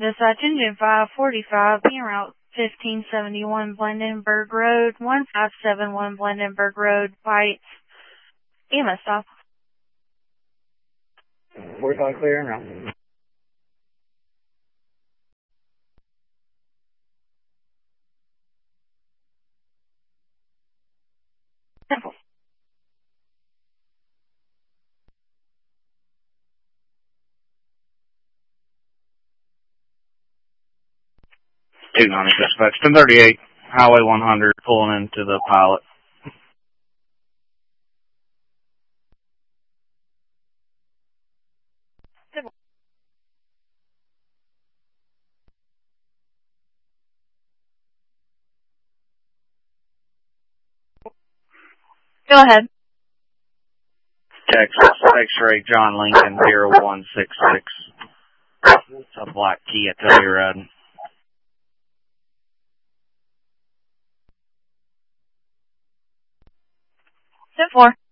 dispatch engine 545, being route 1571 Blandenburg Road, 1571 Blandenburg Road, Bites. EMS stop. 45 clear and route. Simple. Dispatch 1038, Highway 100, pulling into the pilot. Simple. Go ahead. Texas, X-ray, John Lincoln, 0166. It's a black Kia Telluride. 10-4.